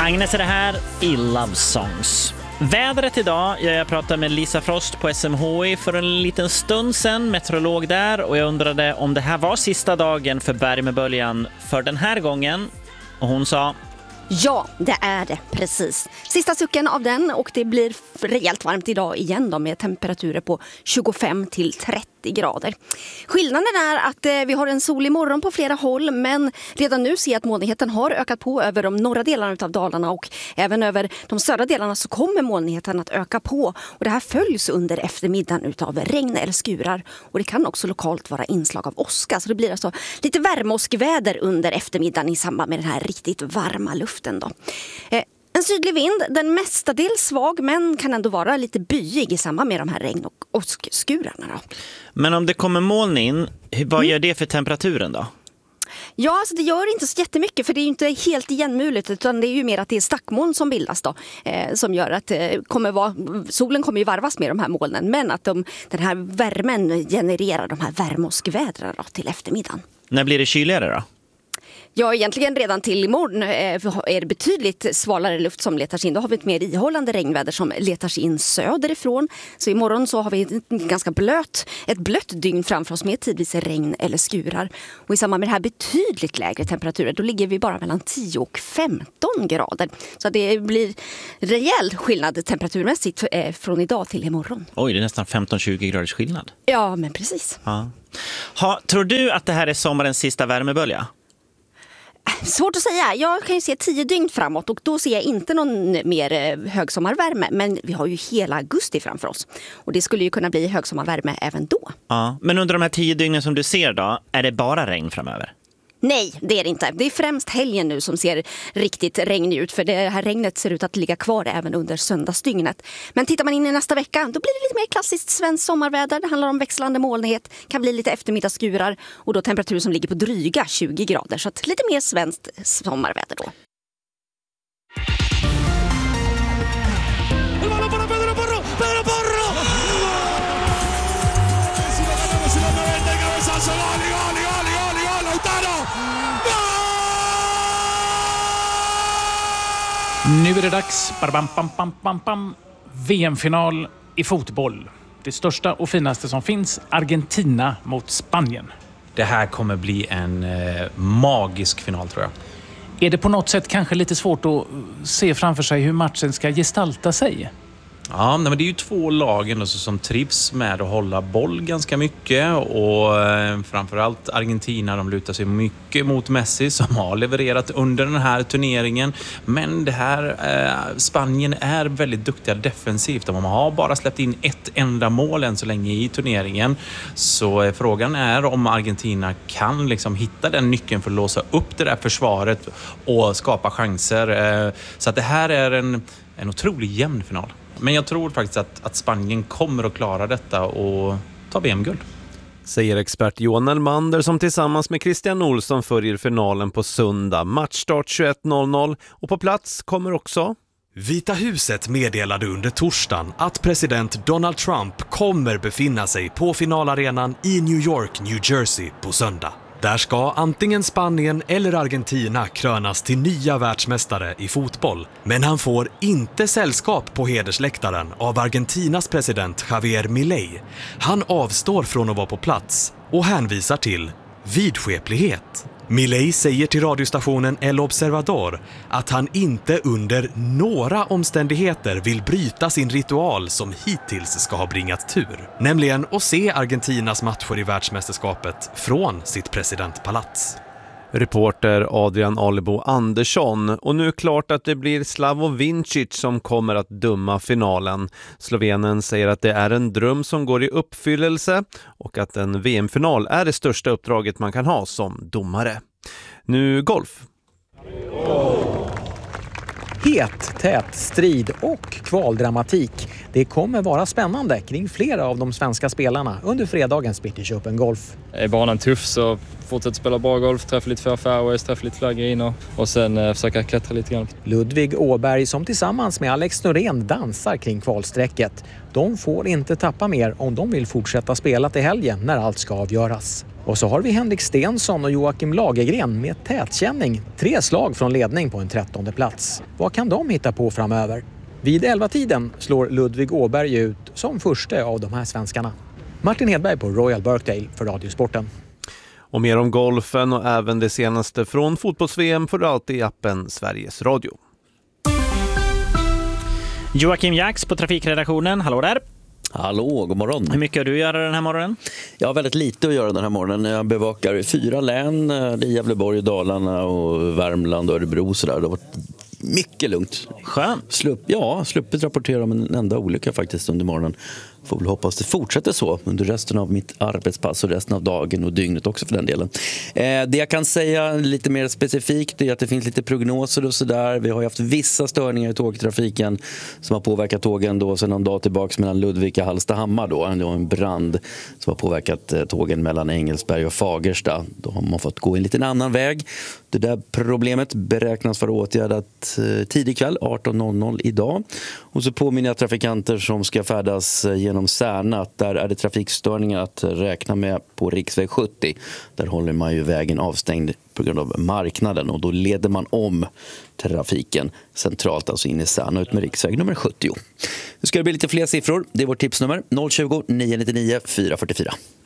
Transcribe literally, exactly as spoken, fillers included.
Agnes är det här i Love Songs. Vädret idag, jag pratade med Lisa Frost på S M H I för en liten stund sedan, meteorolog där, och jag undrade om det här var sista dagen för värmeböljan för den här gången. Och hon sa: ja, det är det, precis. Sista sucken av den, och det blir rejält varmt idag igen då, med temperaturer på tjugofem till trettio grader. Skillnaden är att eh, vi har en solig morgon på flera håll, men redan nu ser jag att molnigheten har ökat på över de norra delarna av Dalarna, och även över de södra delarna så kommer molnigheten att öka på, och det här följs under eftermiddagen utav regn eller skurar, och det kan också lokalt vara inslag av åska, så det blir alltså lite värmeåskväder under eftermiddagen i samband med den här riktigt varma luften då. Eh, En sydlig vind, den mestadels svag, men kan ändå vara lite byig i samband med de här regn- och åskskurarna då. Men om det kommer moln in, vad mm. gör det för temperaturen då? Ja, alltså det gör inte så jättemycket, för det är ju inte helt igenmulet, utan det är ju mer att det är stackmoln som bildas då, eh, som gör att eh, kommer vara, solen kommer ju varvas med de här molnen, men att de, den här värmen genererar de här värmeåskvädren då till eftermiddagen. När blir det kyligare då? Ja, egentligen redan till imorgon är det betydligt svalare luft som letar sig in. Då har vi ett mer ihållande regnväder som letar sig in söderifrån. Så imorgon så har vi ett ganska blöt, ett blött dygn framför oss med tidvis regn eller skurar. Och i samband med det här betydligt lägre temperaturer, då ligger vi bara mellan tio och femton grader. Så det blir rejäl skillnad temperaturmässigt från idag till imorgon. Oj, det är nästan femton till tjugo graders skillnad. Ja, men precis. Ja. Ha, tror du att det här är sommarens sista värmebölja? Svårt att säga. Jag kan ju se tio dygn framåt, och då ser jag inte någon mer högsommarvärme. Men vi har ju hela augusti framför oss, och det skulle ju kunna bli högsommarvärme även då. Ja, men under de här tio dygnen som du ser då, är det bara regn framöver? Nej, det är det inte. Det är främst helgen nu som ser riktigt regnig ut, för det här regnet ser ut att ligga kvar även under söndagsdygnet. Men tittar man in i nästa vecka, då blir det lite mer klassiskt svenskt sommarväder. Det handlar om växlande molnighet, kan bli lite eftermiddagsskurar, och då temperaturer som ligger på dryga tjugo grader. Så att lite mer svenskt sommarväder då. Nu är det dags. Bam, bam, bam, bam, bam. V M-final i fotboll. Det största och finaste som finns. Argentina mot Spanien. Det här kommer bli en eh, magisk final, tror jag. Är det på något sätt kanske lite svårt att se framför sig hur matchen ska gestalta sig? Ja, men det är ju två lagen som trivs med att hålla boll ganska mycket, och eh, framförallt Argentina, de lutar sig mycket mot Messi som har levererat under den här turneringen. Men det här eh, Spanien är väldigt duktiga defensivt. De har bara släppt in ett enda mål än så länge i turneringen. Så eh, frågan är om Argentina kan liksom hitta den nyckeln för att låsa upp det där försvaret och skapa chanser. Eh, så att det här är en, en otroligt jämn final. Men jag tror faktiskt att, att Spanien kommer att klara detta och ta V M-guld. Säger expert Johan Elmander, som tillsammans med Christian Olsson följer finalen på söndag. Matchstart tjugoett noll noll, och på plats kommer också... Vita huset meddelade under torsdagen att president Donald Trump kommer befinna sig på finalarenan i New York, New Jersey på söndag. Där ska antingen Spanien eller Argentina krönas till nya världsmästare i fotboll. Men han får inte sällskap på hedersläktaren av Argentinas president Javier Milei. Han avstår från att vara på plats och hänvisar till vidskeplighet. Milei säger till radiostationen El Observador att han inte under några omständigheter vill bryta sin ritual som hittills ska ha bringat tur. Nämligen att se Argentinas matcher i världsmästerskapet från sitt presidentpalats. Reporter Adrian Alebo Andersson. Och nu är klart att det blir Slavoj Vincic som kommer att döma finalen. Slovenen säger att det är en dröm som går i uppfyllelse och att en V M-final är det största uppdraget man kan ha som domare. Nu golf. Het, tät, strid och kvaldramatik. Det kommer vara spännande kring flera av de svenska spelarna under fredagens British Open Golf. Är banan tuff så fortsätter spela bra golf, träffa lite för fairways, träffa lite fler griner och sen eh, försöka klättra lite grann. Ludvig Åberg som tillsammans med Alex Norén dansar kring kvalsträcket. De får inte tappa mer om de vill fortsätta spela till helgen när allt ska avgöras. Och så har vi Henrik Stensson och Joakim Lagergren med tätkänning. Tre slag från ledning på en trettonde plats. Vad kan de hitta på framöver? Vid elva-tiden slår Ludvig Åberg ut som första av de här svenskarna. Martin Hedberg på Royal Birkdale för Radiosporten. Och mer om golfen och även det senaste från fotbolls-V M får du alltid i appen Sveriges Radio. Joakim Jax på trafikredaktionen, hallå där. Hallå, god morgon. Hur mycket har du att göra den här morgonen? Jag har väldigt lite att göra den här morgonen. Jag bevakar fyra län, det är Gävleborg, Dalarna och Värmland och Örebro. Så där. Det har varit mycket lugnt. Skönt. Slupp, ja, sluppit rapportera om en enda olycka faktiskt under morgonen. Får väl hoppas det fortsätter så under resten av mitt arbetspass och resten av dagen och dygnet också för den delen. Eh, det jag kan säga lite mer specifikt är att det finns lite prognoser och sådär. Vi har ju haft vissa störningar i tågtrafiken som har påverkat tågen då sedan en dag tillbaka mellan Ludvika och Hallstahammar då. Det var en brand som har påverkat eh, tågen mellan Engelsberg och Fagersta. Då har man fått gå en liten annan väg. Det där problemet beräknas vara åtgärdat eh, tidig kväll arton noll noll idag. Och så påminner jag trafikanter som ska färdas eh, genom Särna att där är det trafikstörningar att räkna med på riksväg sjuttio. Där håller man ju vägen avstängd på grund av marknaden och då leder man om trafiken centralt, alltså in i Särna ut med riksväg nummer sjuttio. Nu ska det bli lite fler siffror. Det är vårt tipsnummer noll tjugo, nio nio nio, fyra fyra fyra.